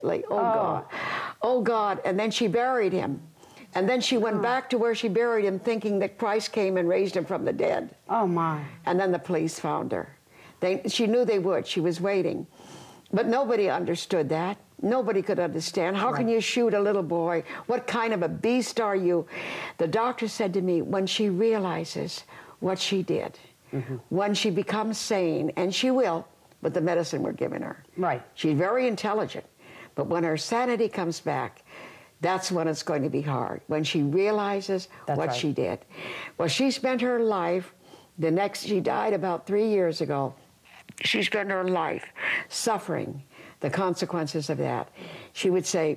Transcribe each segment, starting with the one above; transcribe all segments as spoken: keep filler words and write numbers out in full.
Like, oh, oh God, oh God. And then she buried him. And then she went oh. back to where she buried him thinking that Christ came and raised him from the dead. Oh, my. And then the police found her. They, she knew they would. She was waiting. But nobody understood that. Nobody could understand. How right. can you shoot a little boy? What kind of a beast are you? The doctor said to me, when she realizes what she did, mm-hmm. when she becomes sane, and she will, with the medicine we're giving her. Right. She's very intelligent. But when her sanity comes back, that's when it's going to be hard, when she realizes that's what right. she did. Well, she spent her life, the next, she died about three years ago. She spent her life suffering the consequences of that. She would say,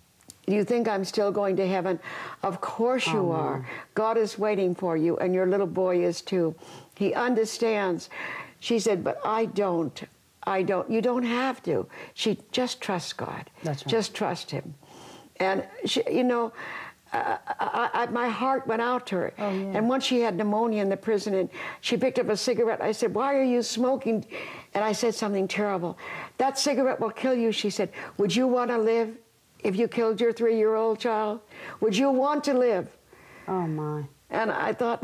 do you think I'm still going to heaven? Of course you oh, are. No. God is waiting for you, and your little boy is too. He understands. She said, but I don't. I don't. You don't have to. She just trusts God. That's right. Just trust him. And, she, you know, uh, I, I, my heart went out to her. Oh, yeah. And once she had pneumonia in the prison, and she picked up a cigarette. I said, why are you smoking? And I said something terrible. That cigarette will kill you, she said. Would you want to live if you killed your three-year-old child? Would you want to live? Oh, my. And I thought,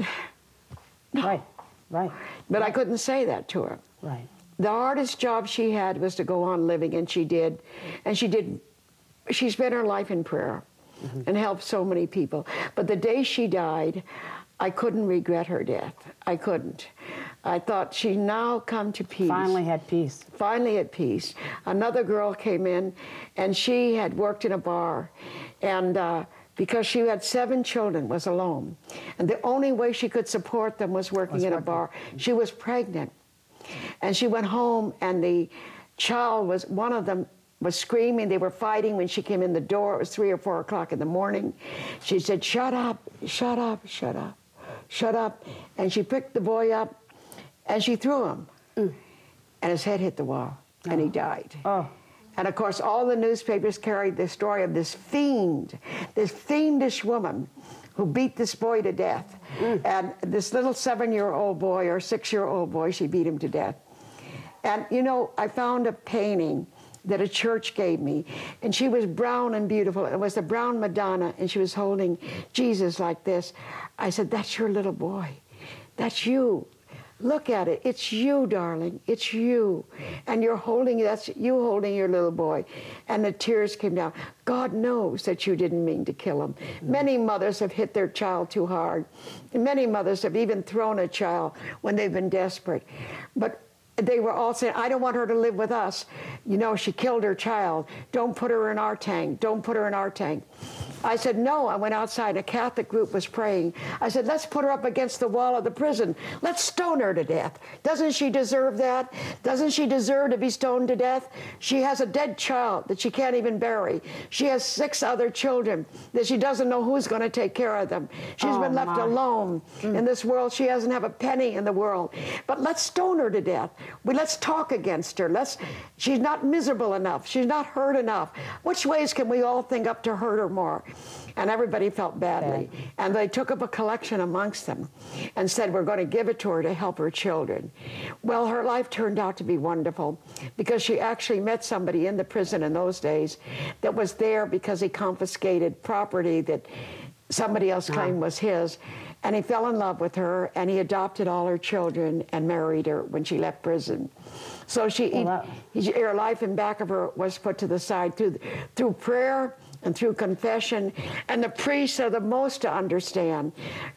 no. Right, right. But right. I couldn't say that to her. Right. The hardest job she had was to go on living, and she did. And she did. She spent her life in prayer mm-hmm. and helped so many people. But the day she died, I couldn't regret her death. I couldn't. I thought she now come to peace. Finally had peace. Finally at peace. Another girl came in, and she had worked in a bar. And uh, because she had seven children, was alone. And the only way she could support them was working was in working. a bar. She was pregnant. And she went home, and the child was, one of them was screaming. They were fighting when she came in the door. It was three or four o'clock in the morning. She said, shut up, shut up, shut up, shut up. And she picked the boy up, and she threw him. Mm. And his head hit the wall, oh. and he died. Oh. And of course, all the newspapers carried the story of this fiend, this fiendish woman who beat this boy to death. Mm. And this little seven-year-old boy or six-year-old boy, she beat him to death. And, you know, I found a painting that a church gave me, and she was brown and beautiful. It was the brown Madonna, and she was holding Jesus like this. I said, that's your little boy. That's you. Look at it. It's you, darling. It's you. And you're holding, that's you holding your little boy. And the tears came down. God knows that you didn't mean to kill him. Mm-hmm. Many mothers have hit their child too hard. And many mothers have even thrown a child when they've been desperate. But they were all saying, I don't want her to live with us. You know, she killed her child. Don't put her in our tank. Don't put her in our tank. I said, no. I went outside. A Catholic group was praying. I said, let's put her up against the wall of the prison. Let's stone her to death. Doesn't she deserve that? Doesn't she deserve to be stoned to death? She has a dead child that she can't even bury. She has six other children that she doesn't know who's going to take care of them. She's oh, been left my. alone mm. in this world. She doesn't have a penny in the world. But let's stone her to death. We, let's talk against her. Let's, she's not miserable enough. She's not hurt enough. Which ways can we all think up to hurt her more? And everybody felt badly. Bad. And they took up a collection amongst them and said, we're going to give it to her to help her children. Well, her life turned out to be wonderful because she actually met somebody in the prison in those days that was there because he confiscated property that somebody else claimed was his. And he fell in love with her, and he adopted all her children and married her when she left prison. So she, well, he, he, her life in back of her was put to the side through, through prayer and through confession. And the priests are the most to understand.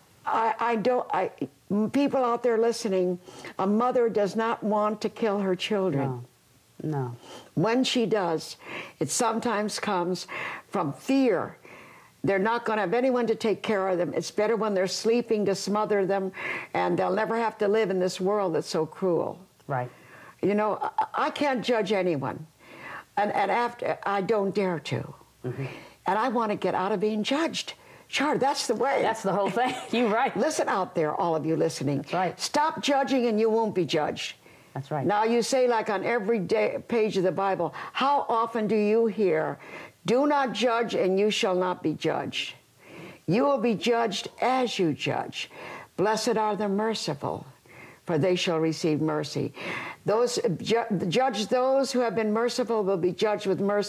I, I don't, I, people out there listening, a mother does not want to kill her children. No, no. When she does, it sometimes comes from fear. They're not going to have anyone to take care of them. It's better when they're sleeping to smother them, and they'll never have to live in this world that's so cruel. Right. You know, I, I can't judge anyone, and, and after, I don't dare to. Mm-hmm. And I want to get out of being judged. Sure, that's the way. That's the whole thing. You're right. Listen out there, all of you listening. That's right. Stop judging and you won't be judged. That's right. Now you say, like on every day, page of the Bible, how often do you hear, do not judge and you shall not be judged. You will be judged as you judge. Blessed are the merciful, for they shall receive mercy. Those ju- judge those who have been merciful will be judged with mercy.